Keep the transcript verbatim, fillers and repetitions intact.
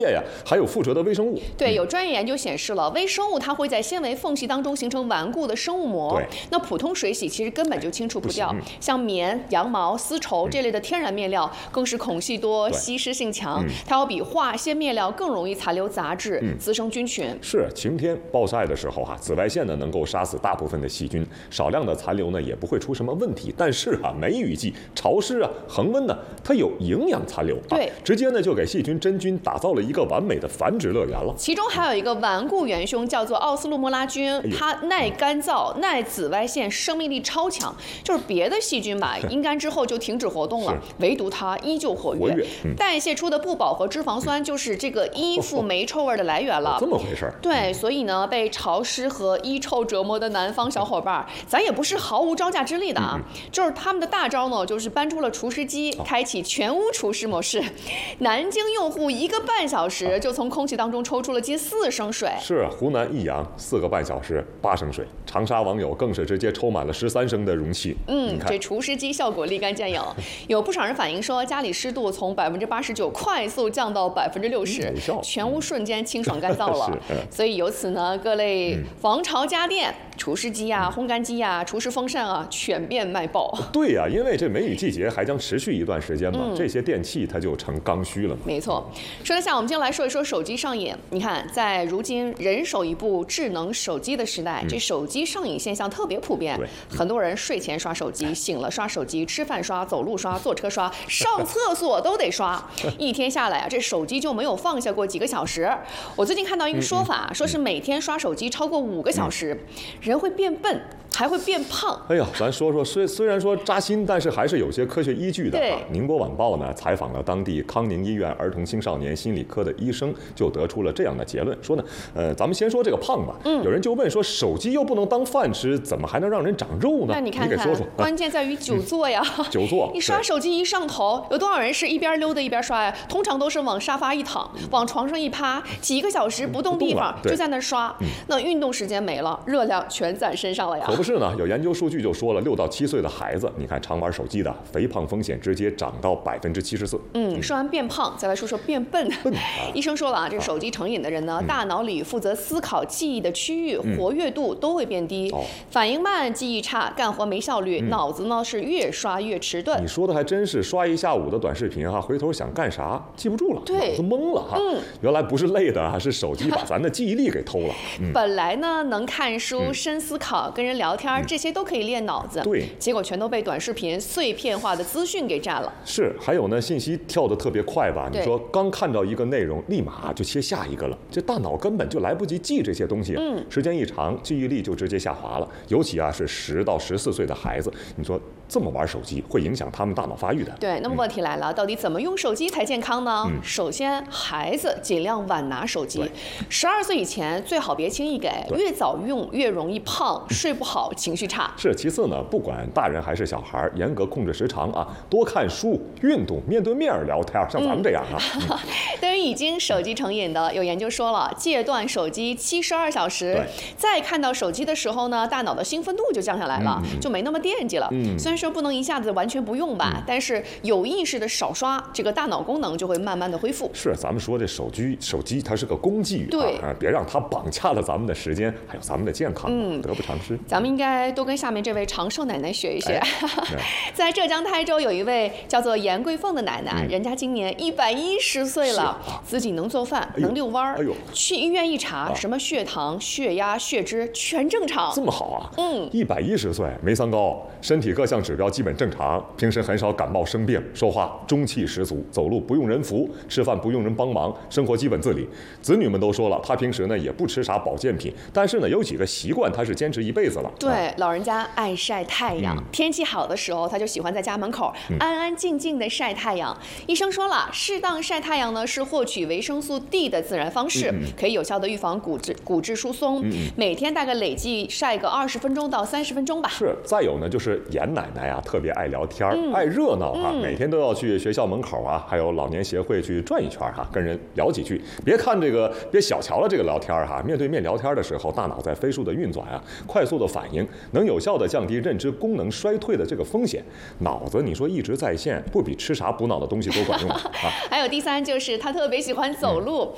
呀，还有附着的微生物。 对，有专业研究显示了，微生物它会在纤维缝隙当中形成顽固的生物膜。 对， 那普通水洗其实根本就清除不掉。 不像棉、羊毛、丝绸这类的天然面料，更是孔隙多、吸湿性强，它要比化纤面料更容易残留杂质、 嗯、 滋生菌群。 是晴天暴晒的时候哈、啊，紫外线呢能够杀死大部分的细菌，少量的残留呢也不会出什么问题。但是啊，梅雨季潮湿啊、恒温呢，它有营养残留， 对， 啊、直接呢就给细菌、真菌打造了一个完美的繁殖乐园了。 其中还有一个顽固元凶叫做奥斯陆莫拉菌， 哎、 它耐干燥、耐紫外线，生命力超强。就是别的细菌吧，阴干之后就停止活动了，唯独它依旧活跃。 活跃嗯、 代谢出的不饱和脂肪酸就是这个依附霉臭味的来源了。 哦、这么回事儿。 对，所以呢，被潮湿和衣臭折磨的南方小伙伴，咱也不是毫无招架之力的啊。嗯、就是他们的大招呢，就是搬出了除湿机，哦、开启全屋除湿模式。南京用户一个半小时就从空气当中抽出了近四升水。 是湖南益阳四个半小时八升水，长沙网友更是直接抽满了十三升的容器。 嗯，这除湿机效果立竿见影。有不少人反映说，家里湿度从百分之八十九快速降到百分之六十，全屋瞬间清爽干燥了。所以由此呢，各类防潮家电、除湿机啊、烘干机啊、除湿风扇啊，全面卖爆。 对呀、啊，因为这梅雨季节还将持续一段时间嘛，嗯、这些电器它就成刚需了嘛。 没错。说得下，我们今天来说一说手机上瘾。你看，在如今人手一部智能手机的时代，嗯、这手机上瘾现象特别普遍。很多人睡前刷手机，醒了刷手机，吃饭刷，走路刷，坐车刷，上厕所都得刷。一天下来啊，这手机就没有放下过几个小时。我最近看到一个说法，嗯、说是每天刷手机超过五个小时，嗯、人会变笨。还会变胖。 哎呀，咱说说，虽虽然说扎心，但是还是有些科学依据的啊。宁波晚报呢采访了当地康宁医院儿童青少年心理科的医生，就得出了这样的结论，说呢，呃，咱们先说这个胖吧。嗯。有人就问说，手机又不能当饭吃，怎么还能让人长肉呢？ 那你看看， 你给说说。 关键在于久坐呀。 嗯、久坐。 你刷手机一上头，有多少人是一边溜达一边刷呀？通常都是往沙发一躺，往床上一趴，几个小时不动地方，就在那刷。嗯、那运动时间没了，热量全攒身上了呀。 可不是呢，有研究数据就说了，六到七岁的孩子，你看常玩手机的，肥胖风险直接涨到百分之七十四。 嗯，说完变胖，再来说说变笨。 笨啊、 医生说了啊，这手机成瘾的人呢，嗯、大脑里负责思考、记忆的区域活跃度都会变低，嗯、反应慢、记忆差、干活没效率，嗯、脑子呢是越刷越迟钝。 你说的还真是，刷一下午的短视频哈、啊，回头想干啥记不住了， 对， 脑子懵了哈。嗯，原来不是累的啊，是手机把咱的记忆力给偷了。 嗯、本来呢能看书、嗯、深思考、跟人聊天，嗯、这些都可以练脑子， 对， 结果全都被短视频碎片化的资讯给占了。 是，还有呢，信息跳得特别快吧？你说刚看到一个内容，立马就切下一个了，这大脑根本就来不及记这些东西，嗯，时间一长，记忆力就直接下滑了。尤其啊，是十到十四岁的孩子，你说这么玩手机，会影响他们大脑发育的。 对，那么问题来了，嗯、到底怎么用手机才健康呢？嗯、首先，孩子尽量晚拿手机，十二岁以前最好别轻易给，越早用越容易胖，睡不好，情绪差。 是，其次呢，不管大人还是小孩，严格控制时长啊，多看书、运动、面对面聊天，像咱们这样啊。 嗯嗯、对于已经手机成瘾的，有研究说了，戒断手机七十二小时，再看到手机的时候呢，大脑的兴奋度就降下来了，嗯、就没那么惦记了。嗯、虽然说不能一下子完全不用吧，嗯、但是有意识的少刷，这个大脑功能就会慢慢的恢复。 是，咱们说这手机，手机它是个工具， 对啊，别让它绑架了咱们的时间，还有咱们的健康，嗯、得不偿失。 咱们应该多跟下面这位长寿奶奶学一学。哎、在浙江台州有一位叫做严桂凤的奶奶，嗯、人家今年一百一十岁了，啊、自己能做饭，哎、能遛弯儿，哎呦，去医院一查，啊、什么血糖、血压、血脂全正常。 这么好啊？ 嗯， 一百一十岁，没三高，身体各项指标基本正常，平时很少感冒生病，说话中气十足，走路不用人扶，吃饭不用人帮忙，生活基本自理。子女们都说了，他平时呢也不吃啥保健品，但是呢有几个习惯他是坚持一辈子了。 对， 啊、 老人家爱晒太阳，嗯、天气好的时候他就喜欢在家门口安安静静的晒太阳。嗯、医生说了，适当晒太阳呢是获取维生素 D 的自然方式，嗯、可以有效的预防骨质骨质疏松。嗯、每天大概累计晒个二十分钟到三十分钟吧。 是，再有呢就是严奶奶啊，特别爱聊天，嗯、爱热闹啊，嗯、每天都要去学校门口啊，还有老年协会去转一圈哈，跟人聊几句。别看这个，别小瞧了这个聊天哈，面对面聊天的时候，大脑在飞速的运转啊，快速的反应，能有效的降低认知功能衰退的这个风险。脑子你说一直在线，不比吃啥补脑的东西都管用啊？ 还有第三就是他特别喜欢走路，嗯、